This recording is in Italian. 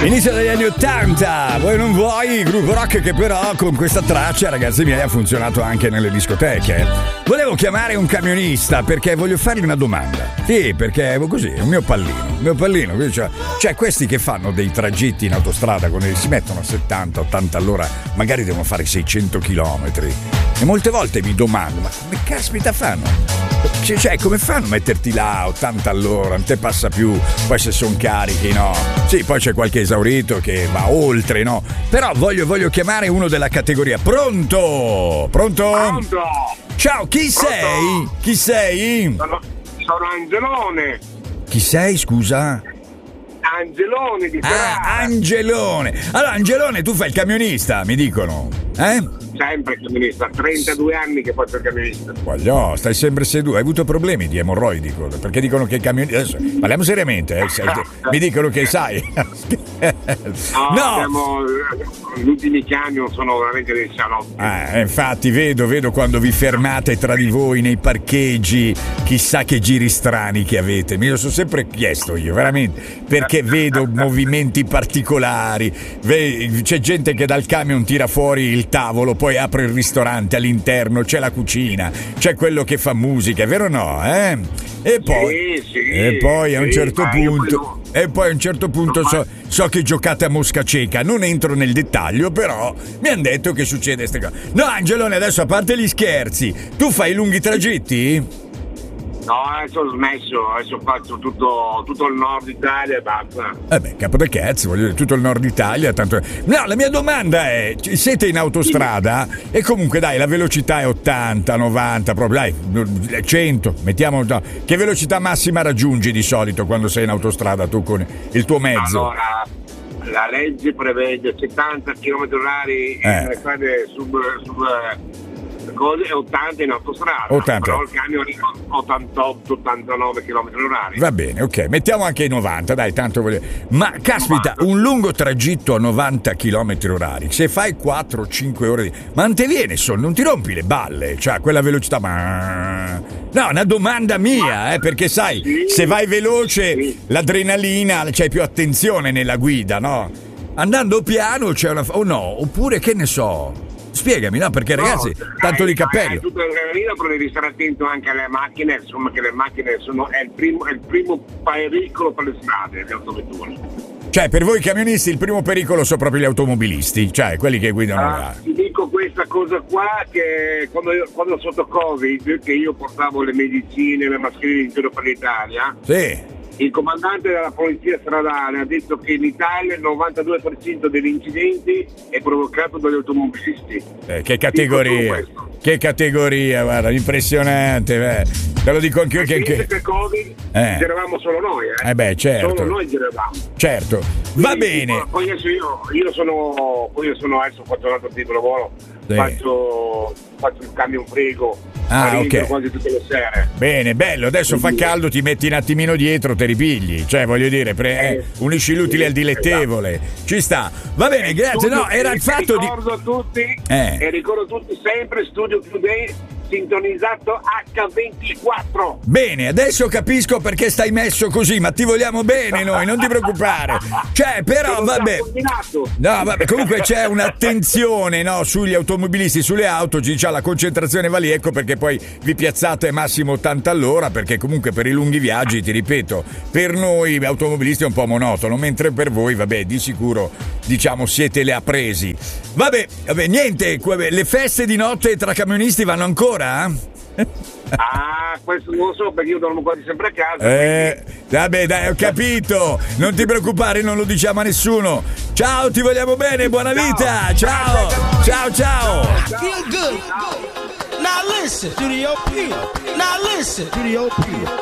Inizio degli anni 80, voi non vuoi, gruppo rock che però con questa traccia, ragazzi miei, ha funzionato anche nelle discoteche. Volevo chiamare un camionista perché voglio fargli una domanda. Sì, perché così, è un mio pallino, cioè questi che fanno dei tragitti in autostrada, si mettono a 70, 80 all'ora, magari devono fare 600 chilometri. E molte volte mi domando, ma come caspita fanno? Cioè, come fanno a metterti là a 80 all'ora? Non te passa più, poi se sono carichi, no? Sì, poi c'è qualche esaurito che va oltre, no? Però voglio chiamare uno della categoria. Pronto? Ciao, chi sei? Chi sei? Sono Angelone. Chi sei, scusa? Angelone di Ferrara. Angelone. Allora, Angelone, tu fai il camionista, mi dicono. Sempre camionista, 32 anni che faccio il camionista. Guagliò, stai sempre seduto. Hai avuto problemi di emorroidi? Perché dicono che i camionista. Adesso parliamo seriamente, mi dicono che sai. No. Gli ultimi camion sono veramente dei salotti. Infatti vedo quando vi fermate tra di voi nei parcheggi, chissà che giri strani che avete. Me lo sono sempre chiesto io, veramente, perché vedo movimenti particolari. C'è gente che dal camion tira fuori il tavolo, poi apre il ristorante all'interno, c'è la cucina, c'è quello che fa musica, è vero o no? E poi a un certo punto so che giocate a mosca cieca, non entro nel dettaglio, però mi hanno detto che succede queste cose. No, Angelone, adesso a parte gli scherzi, tu fai lunghi tragitti? No, adesso ho smesso, adesso faccio tutto il nord Italia e basta. Capo da cazzo, voglio dire, tutto il nord Italia, tanto. No, la mia domanda è, siete in autostrada e comunque dai, la velocità è 80, 90, proprio dai, 100, mettiamo, no. Che velocità massima raggiungi di solito quando sei in autostrada tu con il tuo mezzo? Allora, la legge prevede 70 km/h nelle strade sub cose, 80 in autostrada, 80. Però il camion arriva 88-89 km/h. Va bene, ok, mettiamo anche i 90, dai, tanto voglio. Ma caspita, un lungo tragitto a 90 km/h, se fai 4-5 ore ma non ti viene sonno, non ti rompi le balle, cioè quella velocità, no, una domanda mia, perché sai, se vai veloce l'adrenalina, c'hai più attenzione nella guida, no? Andando piano c'è una oppure che ne so. Spiegami, no? Perché ragazzi, tanto di cappello. Tutto l'adrenalina, però devi stare attento anche alle macchine, insomma, che le macchine è il primo pericolo per le strade, le autovetture. Cioè, per voi camionisti il primo pericolo sono proprio gli automobilisti, cioè quelli che guidano Ti dico questa cosa qua, che quando sotto Covid, che io portavo le medicine, le mascherine in giro per l'Italia. Sì. Il comandante della polizia stradale ha detto che in Italia il 92% degli incidenti è provocato dagli automobilisti. Che categoria, guarda, impressionante. Te lo dico anche io che per Covid giravamo solo noi. Certo. Solo noi giravamo. Certo. Va bene. Poi adesso io adesso faccio un altro tipo di lavoro. Sì. Faccio il camion frigo. Ok. Quasi tutte le sere. Bene, bello, adesso fa caldo, ti metti un attimino dietro, te ripigli, cioè voglio dire, unisci l'utile al dilettevole. Ci sta. Va bene, grazie. No, era il fatto di ricordo a tutti e ricordo a tutti sempre Studio Today sintonizzato H24. Bene, adesso capisco perché stai messo così, ma ti vogliamo bene noi, non ti preoccupare. Cioè, però vabbè. No, vabbè, comunque c'è un'attenzione, no, sugli automobilisti, sulle auto, c'è la concentrazione va lì, ecco perché poi vi piazzate massimo 80 all'ora, perché comunque per i lunghi viaggi, ti ripeto, per noi automobilisti è un po' monotono, mentre per voi, vabbè, di sicuro, diciamo, siete le appresi. Vabbè, niente, le feste di notte tra camionisti vanno ancora? Questo non lo so perché io dormo quasi sempre a casa. Vabbè, dai, ho capito. Non ti preoccupare, non lo diciamo a nessuno. Ciao, ti vogliamo bene, buona vita. Ciao. Feel good. Now listen to the OP.